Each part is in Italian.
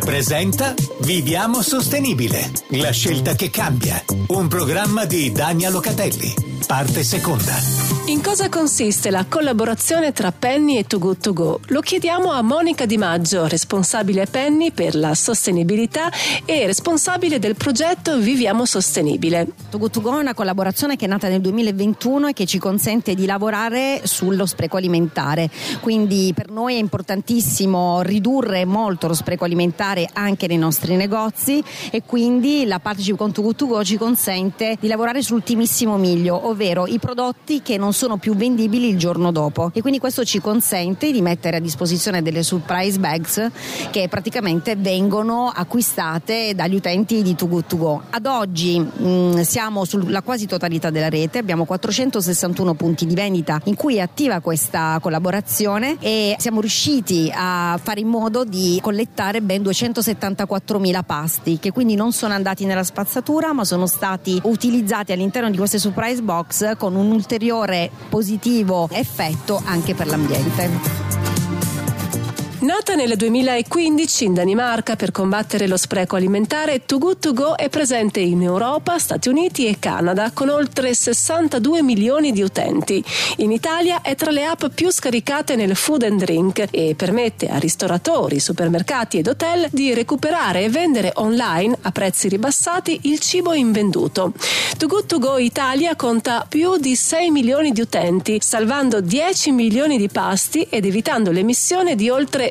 presenta Viviamo Sostenibile, la scelta che cambia. Un programma di Dania Locatelli. Parte seconda. In cosa consiste la collaborazione tra Penny e Too Good To Go? Lo chiediamo a Monica Di Maggio, responsabile Penny per la sostenibilità e responsabile del progetto Viviamo Sostenibile. Too Good To Go è una collaborazione che è nata nel 2021 e che ci consente di lavorare sullo spreco alimentare. Quindi per noi è importantissimo ridurre molto lo spreco alimentare anche nei nostri negozi, e quindi la partnership con Too Good To Go ci consente di lavorare sull'ultimissimo miglio, ovvero i prodotti che non sono più vendibili il giorno dopo, e quindi questo ci consente di mettere a disposizione delle surprise bags che praticamente vengono acquistate dagli utenti di Too Good To Go. Ad oggi siamo sulla quasi totalità della rete, abbiamo 461 punti di vendita in cui è attiva questa collaborazione, e siamo riusciti a fare in modo di collettare ben 274.000 pasti, che quindi non sono andati nella spazzatura ma sono stati utilizzati all'interno di queste surprise box con un ulteriore positivo effetto anche per l'ambiente. Nata nel 2015 in Danimarca per combattere lo spreco alimentare, Too Good To Go è presente in Europa, Stati Uniti e Canada con oltre 62 milioni di utenti. In Italia è tra le app più scaricate nel food and drink e permette a ristoratori, supermercati ed hotel di recuperare e vendere online a prezzi ribassati il cibo invenduto. Too Good To Go Italia conta più di 6 milioni di utenti, salvando 10 milioni di pasti ed evitando l'emissione di oltre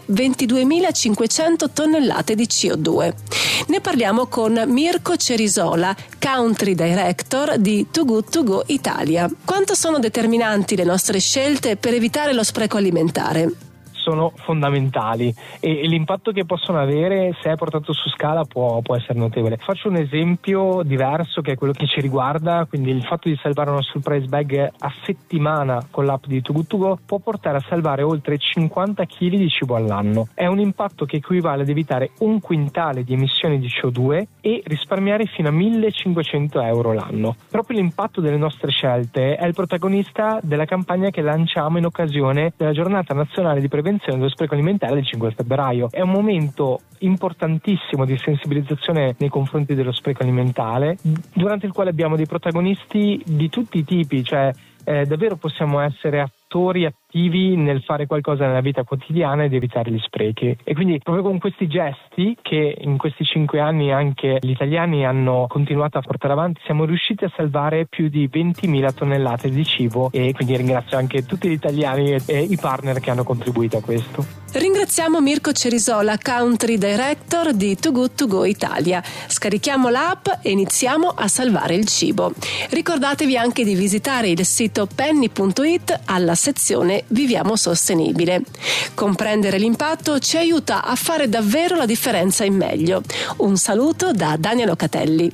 22.500 tonnellate di CO2. Ne parliamo con Mirko Cerisola, Country Director di Too Good To Go Italia. Quanto sono determinanti le nostre scelte per evitare lo spreco alimentare? Sono fondamentali, e l'impatto che possono avere, se è portato su scala, può essere notevole. Faccio un esempio diverso, che è quello che ci riguarda. Quindi il fatto di salvare una surprise bag a settimana con l'app di Too Good To Go può portare a salvare oltre 50 kg di cibo all'anno. È un impatto che equivale ad evitare 1 quintale di emissioni di CO2 e risparmiare fino a 1.500 euro l'anno. Proprio l'impatto delle nostre scelte è il protagonista della campagna che lanciamo in occasione della Giornata Nazionale di Prevenzione dello spreco alimentare del 5 febbraio. È un momento importantissimo di sensibilizzazione nei confronti dello spreco alimentare, durante il quale abbiamo dei protagonisti di tutti i tipi, cioè davvero possiamo essere attori attivi nel fare qualcosa nella vita quotidiana ed evitare gli sprechi. E quindi proprio con questi gesti, che in questi 5 anni anche gli italiani hanno continuato a portare avanti, siamo riusciti a salvare più di 20.000 tonnellate di cibo, e quindi ringrazio anche tutti gli italiani e i partner che hanno contribuito a questo. Ringraziamo Mirko Cerisola, Country Director di Too Good To Go Italia. Scarichiamo l'app e iniziamo a salvare il cibo. Ricordatevi anche di visitare il sito penny.it alla sezione Viviamo Sostenibile. Comprendere l'impatto ci aiuta a fare davvero la differenza in meglio. Un saluto da Dania Locatelli.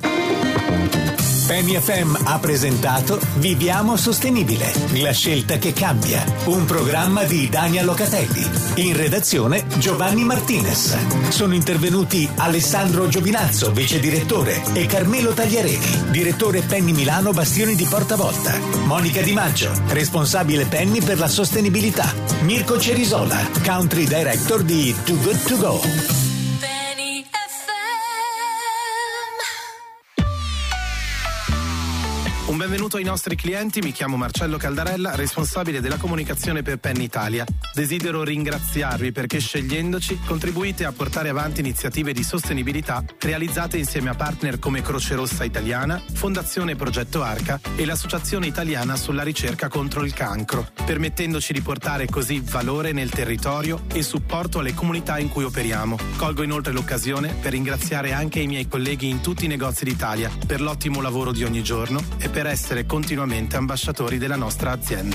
Penny FM ha presentato Viviamo Sostenibile, la scelta che cambia. Un programma di Dania Locatelli. In redazione Giovanni Martinez. Sono intervenuti Alessandro Giovinazzo, vice direttore, e Carmelo Tagliarelli, direttore Penny Milano Bastioni di Portavolta. Monica Di Maggio, responsabile Penny per la sostenibilità. Mirko Cerisola, Country Director di Too Good To Go. Un benvenuto ai nostri clienti, mi chiamo Marcello Caldarella, responsabile della comunicazione per Penny Italia. Desidero ringraziarvi perché scegliendoci contribuite a portare avanti iniziative di sostenibilità realizzate insieme a partner come Croce Rossa Italiana, Fondazione Progetto Arca e l'Associazione Italiana sulla ricerca contro il cancro, permettendoci di portare così valore nel territorio e supporto alle comunità in cui operiamo. Colgo inoltre l'occasione per ringraziare anche i miei colleghi in tutti i negozi d'Italia per l'ottimo lavoro di ogni giorno e per essere continuamente ambasciatori della nostra azienda.